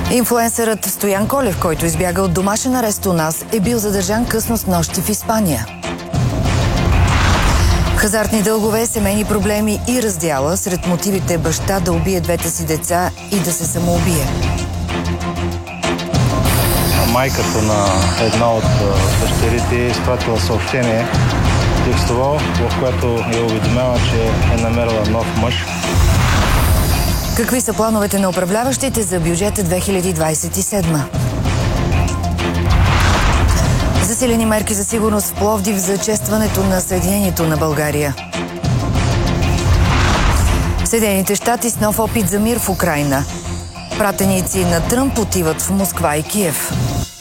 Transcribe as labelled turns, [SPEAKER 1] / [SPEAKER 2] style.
[SPEAKER 1] Инфлуенсърът Стоян Колев, който избяга от домашен арест у нас, е бил задържан късно снощи в Испания. Хазартни дългове, семейни проблеми и раздяла сред мотивите баща да убие двете си деца и да се самоубие.
[SPEAKER 2] Майката на една от дъщерите е изпратила съобщение текстово, в което я уведомява, че е намерила нов мъж.
[SPEAKER 1] Какви са плановете на управляващите за бюджета 2027? Засилени мерки за сигурност в Пловдив за честването на Съединението на България. Съединените щати с нов опит за мир в Украйна. Пратеници на Тръмп отиват в Москва и Киев.